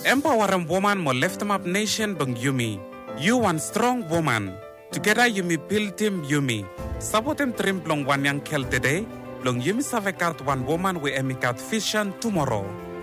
Empowering woman mo lift them up nation bang Yumi. You one strong woman. Together Yumi build team Yumi. Sabotem trim blong one young kel today. Long Yumi save card one woman we emicat vision tomorrow.